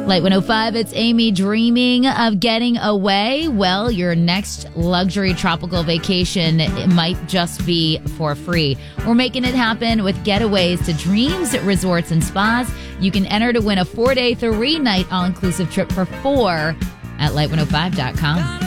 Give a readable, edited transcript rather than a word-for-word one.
Light 105, it's Amy. Dreaming of getting away? Well, your next luxury tropical vacation might just be for free. We're making it happen with getaways to Dreams Resorts and Spas. You can enter to win a 4-day, 3-night all-inclusive trip for 4 at light105.com.